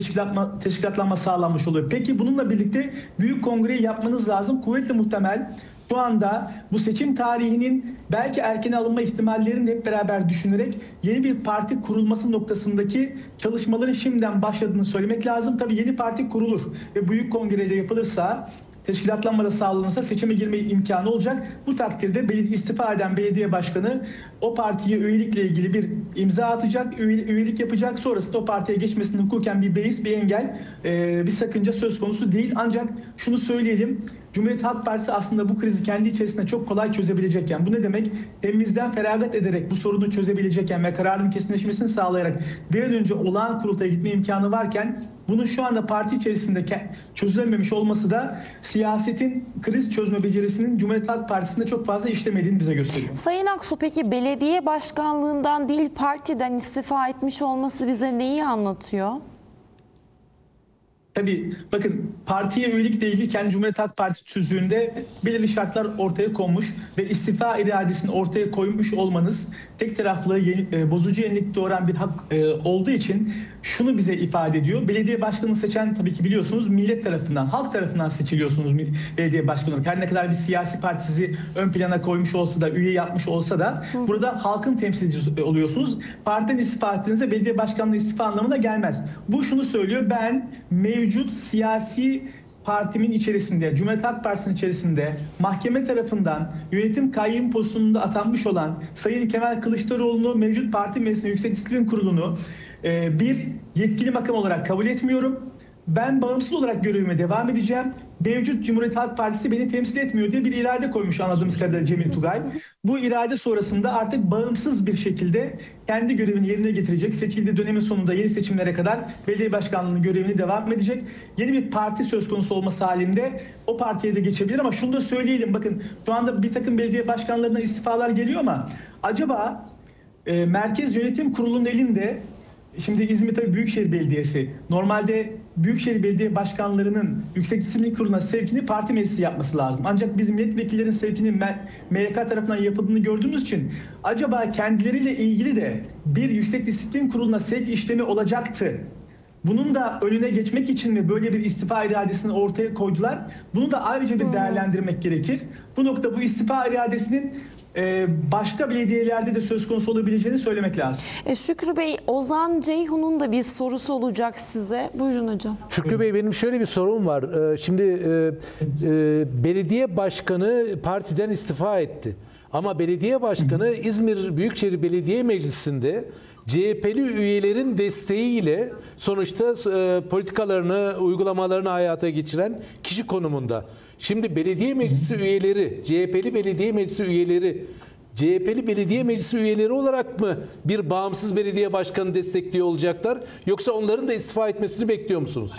teşkilatlanma sağlanmış oluyor. Peki bununla birlikte büyük kongreyi yapmanız lazım. Kuvvetle muhtemel şu anda bu seçim tarihinin belki erken alınma ihtimallerini hep beraber düşünerek yeni bir parti kurulması noktasındaki çalışmaların şimdiden başladığını söylemek lazım. Tabii yeni parti kurulur ve büyük kongrede yapılırsa, teşkilatlanmada sağlanırsa seçime girme imkanı olacak. Bu takdirde istifa eden belediye başkanı o partiye üyelikle ilgili bir imza atacak, üyelik yapacak. Sonrasında o partiye geçmesinin hukuken bir beis, bir engel, bir sakınca söz konusu değil. Ancak şunu söyleyelim, Cumhuriyet Halk Partisi aslında bu krizi kendi içerisinde çok kolay çözebilecekken, bu ne demek? Temizden feragat ederek bu sorunu çözebilecekken ve kararın kesinleşmesini sağlayarak bir an önce olağan kurultaya gitme imkanı varken, bunun şu anda parti içerisinde çözülememiş olması da siyasetin kriz çözme becerisinin Cumhuriyet Halk Partisi'nde çok fazla işlemediğini bize gösteriyor. Sayın Aksu, peki belediye başkanlığından değil partiden istifa etmiş olması bize neyi anlatıyor? Tabii bakın, partiye üyelikle ilgili kendi Cumhuriyet Halk Partisi tüzüğünde belirli şartlar ortaya konmuş ve istifa iradesini ortaya koymuş olmanız tek taraflı bozucu yenilik doğuran bir hak olduğu için şunu bize ifade ediyor. Belediye başkanını seçen, tabii ki biliyorsunuz, millet tarafından, halk tarafından seçiliyorsunuz belediye başkanı olarak. Her ne kadar bir siyasi parti sizi ön plana koymuş olsa da, üye yapmış olsa da burada halkın temsilcisi oluyorsunuz. Partiden istifa ettiğinizde belediye başkanlığı istifa anlamına gelmez. Bu şunu söylüyor: ben mevcut siyasi partimin içerisinde, Cumhuriyet Halk Partisi'nin içerisinde mahkeme tarafından yönetim kayyum pozisyonunda atanmış olan Sayın Kemal Kılıçdaroğlu'nu mevcut parti meclisinde Yüksek Disiplin Kurulu'nu bir yetkili makam olarak kabul etmiyorum. Ben bağımsız olarak görevime devam edeceğim. Mevcut Cumhuriyet Halk Partisi beni temsil etmiyor diye bir irade koymuş anladığımız kadarıyla Cemil Tugay. Bu irade sonrasında artık bağımsız bir şekilde kendi görevini yerine getirecek. Seçildiği dönemin sonunda yeni seçimlere kadar belediye başkanlığının görevini devam edecek. Yeni bir parti söz konusu olması halinde o partiye de geçebilir, ama şunu da söyleyelim. Bakın, şu anda bir takım belediye başkanlarına istifalar geliyor ama acaba Merkez Yönetim Kurulu'nun elinde, şimdi İzmir tabii Büyükşehir Belediyesi, normalde Büyükşehir Belediye Başkanlarının Yüksek Disiplin Kurulu'na sevkini parti meclisi yapması lazım. Ancak bizim milletvekillerin sevkinin MYK tarafından yapıldığını gördüğümüz için acaba kendileriyle ilgili de bir Yüksek Disiplin Kurulu'na sevk işlemi olacaktı. Bunun da önüne geçmek için mi böyle bir istifa iradesini ortaya koydular? Bunu da ayrıca bir değerlendirmek gerekir. Bu nokta, bu istifa iradesinin başka belediyelerde de söz konusu olabileceğini söylemek lazım. Şükrü Bey, Ozan Ceyhun'un da bir sorusu olacak size. Buyurun hocam. Şükrü Bey, benim şöyle bir sorum var. Şimdi belediye başkanı partiden istifa etti. Ama belediye başkanı İzmir Büyükşehir Belediye Meclisi'nde CHP'li üyelerin desteğiyle sonuçta politikalarını, uygulamalarını hayata geçiren kişi konumunda. Şimdi belediye meclisi üyeleri, CHP'li belediye meclisi üyeleri olarak mı bir bağımsız belediye başkanı destekliyor olacaklar, yoksa onların da istifa etmesini bekliyor musunuz?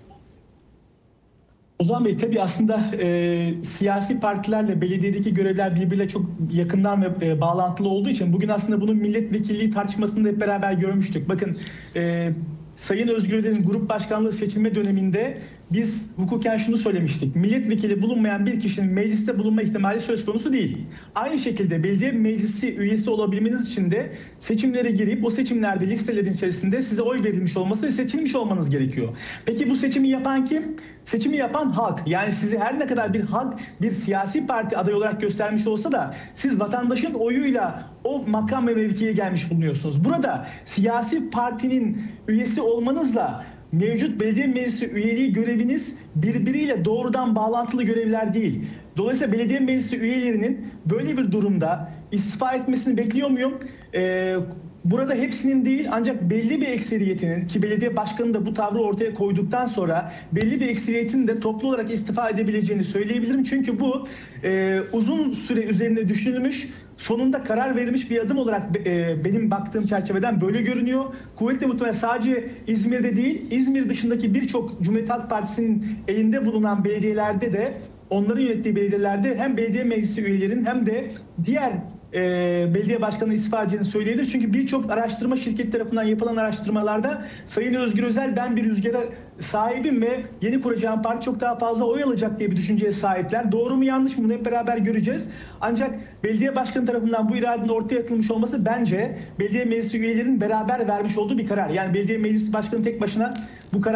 Ozan Bey, tabii aslında siyasi partilerle belediyedeki görevler birbiriyle çok yakından ve bağlantılı olduğu için bugün aslında bunun milletvekilliği tartışmasını hep beraber görmüştük. Bakın, Sayın Özgür Özel'in grup başkanlığı seçilme döneminde biz hukuken şunu söylemiştik: milletvekili bulunmayan bir kişinin mecliste bulunma ihtimali söz konusu değil. Aynı şekilde belediye meclisi üyesi olabilmeniz için de seçimlere girip o seçimlerde listelerin içerisinde size oy verilmiş olması ve seçilmiş olmanız gerekiyor. Peki bu seçimi yapan kim? Seçimi yapan halk. Yani sizi her ne kadar bir halk, bir siyasi parti adayı olarak göstermiş olsa da siz vatandaşın oyuyla o makam ve mevkiye gelmiş bulunuyorsunuz. Burada siyasi partinin üyesi olmanızla mevcut belediye meclisi üyeliği göreviniz birbiriyle doğrudan bağlantılı görevler değil. Dolayısıyla belediye meclisi üyelerinin böyle bir durumda istifa etmesini bekliyor muyum? Burada hepsinin değil, ancak belli bir ekseriyetinin, ki belediye başkanı da bu tavrı ortaya koyduktan sonra belli bir ekseriyetin de toplu olarak istifa edebileceğini söyleyebilirim. Çünkü bu uzun süre üzerine düşünülmüş, sonunda karar verilmiş bir adım olarak benim baktığım çerçeveden böyle görünüyor. Kuvvetle muhtemel sadece İzmir'de değil, İzmir dışındaki birçok Cumhuriyet Halk Partisi'nin elinde bulunan belediyelerde de, onların yönettiği belediyelerde hem belediye meclisi üyelerinin hem de diğer belediye başkanı istifa edeceğini söyleyebilir. Çünkü birçok araştırma şirketi tarafından yapılan araştırmalarda Sayın Özgür Özel, ben bir rüzgara sahibim ve yeni kuracağım parti çok daha fazla oy alacak diye bir düşünceye sahipler. Doğru mu yanlış mı, bunu hep beraber göreceğiz. Ancak belediye başkanı tarafından bu iradenin ortaya atılmış olması bence belediye meclisi üyelerinin beraber vermiş olduğu bir karar. Yani belediye meclisi başkanı tek başına bu karar